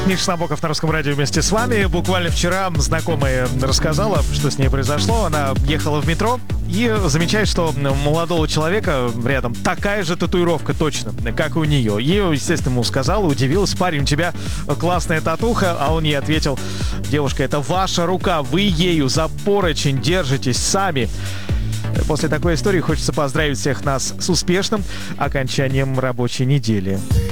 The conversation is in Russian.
Миша Набоков на Русском радио вместе с вами. Буквально вчера знакомая рассказала, что с ней произошло. Она ехала в метро и замечает, что у молодого человека рядом такая же татуировка точно, как и у нее. И, естественно, ему сказала, удивилась: парень, у тебя классная татуха. А он ей ответил: девушка, это ваша рука, вы ею за поручень держитесь сами. После такой истории хочется поздравить всех нас с успешным окончанием рабочей недели.